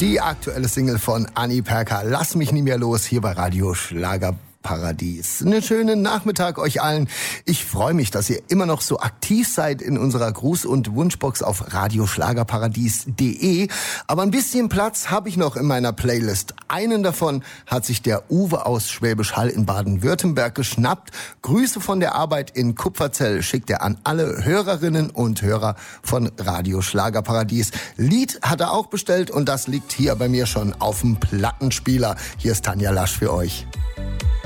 Die aktuelle Single von Anni Perka, Lass mich nie mehr los, hier bei Radio Schlagerparadies. Einen schönen Nachmittag euch allen. Ich freue mich, dass ihr immer noch so aktiv seid in unserer Gruß- und Wunschbox auf radioschlagerparadies.de. Aber ein bisschen Platz habe ich noch in meiner Playlist. Einen davon hat sich der Uwe aus Schwäbisch Hall in Baden-Württemberg geschnappt. Grüße von der Arbeit in Kupferzell schickt er an alle Hörerinnen und Hörer von Radio Schlagerparadies. Lied hat er auch bestellt und das liegt hier bei mir schon auf dem Plattenspieler. Hier ist Tanja Lasch für euch.